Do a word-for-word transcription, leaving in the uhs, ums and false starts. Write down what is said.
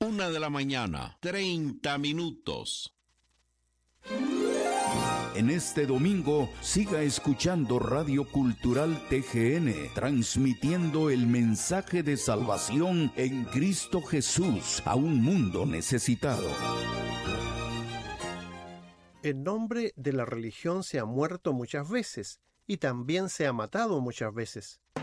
Una de la mañana, treinta minutos. En este domingo, siga escuchando Radio Cultural T G N, transmitiendo el mensaje de salvación en Cristo Jesús a un mundo necesitado. En nombre de la religión se ha muerto muchas veces y también se ha matado muchas veces.